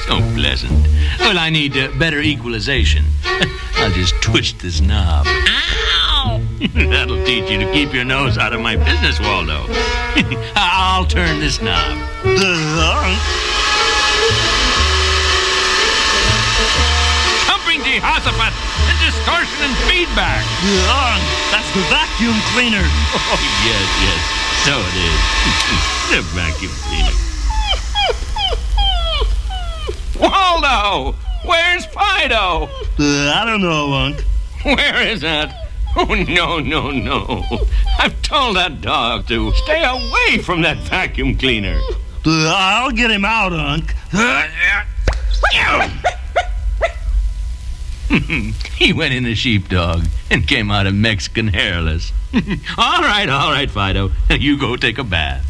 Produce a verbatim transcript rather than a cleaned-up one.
So pleasant. Well, I need uh, better equalization. I'll just twist this knob. Ow! That'll teach you to keep your nose out of my business, Waldo. I'll turn this knob. Thumping Jehoshaphat and distortion and feedback. That's the vacuum cleaner. Oh, yes, yes. So it is. The vacuum cleaner. Waldo! Where's Fido? Uh, I don't know, Unc. Where is that? Oh, no, no, no. I've told that dog to stay away from that vacuum cleaner. Uh, I'll get him out, Unc. He went in a sheepdog and came out a Mexican hairless. All right, all right, Fido. You go take a bath.